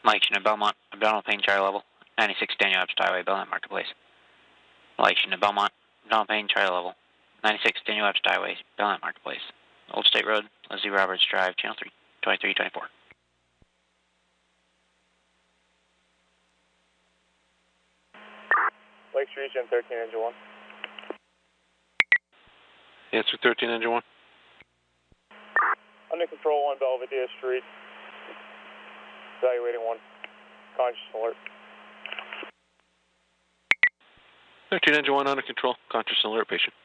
Mike Sheen, Belmont, abdominal pain, chart level. 96 Daniel Epps Highway, Belmont Marketplace. Mike Sheen, Belmont, abdominal pain, chart level. 96 Daniel Epps Highway, Belmont Marketplace. Old State Road, Leslie Roberts Drive, Channel 3, 2324. Lake Street, Gen 13, Engine 1. Answer 13, Engine 1. Under control, 1 Belvedere Street. Evaluating 1. Conscious alert. 13, Engine 1, under control. Conscious and alert patient.